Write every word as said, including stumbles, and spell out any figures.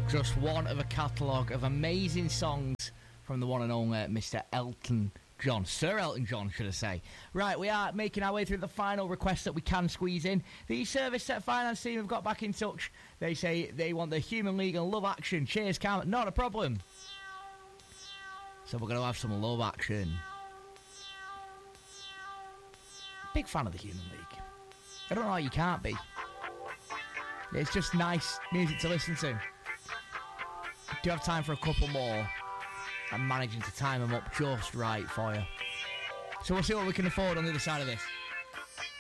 Just one of a catalogue of amazing songs from the one and only Mister Elton John. Sir Elton John, should I say. Right, we are making our way through the final request that we can squeeze in. The Service Set Finance team have got back in touch. They say they want the Human League and Love Action. Cheers, Cam. Not a problem. So we're going to have some Love Action. Big fan of the Human League. I don't know how you can't be. It's just nice music to listen to. Do have time for a couple more. I'm managing to time them up just right for you. So we'll see what we can afford on the other side of this.